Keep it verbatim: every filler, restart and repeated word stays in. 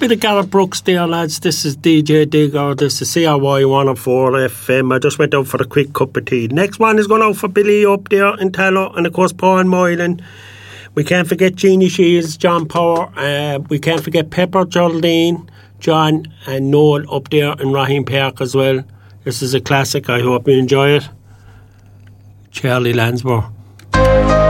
bit of Garrett Brooks there, lads. This is D J Digger. This is C R Y one oh four F M. I just went out for a quick cup of tea. Next one is going out for Billy up there in Tallow, and of course Paul Moylan. We can't forget Jeannie Shields, John Power. Uh, we can't forget Pepper, Geraldine, John and Noel up there in Raheem Park as well. This is a classic. I hope you enjoy it. Charlie Lansmore.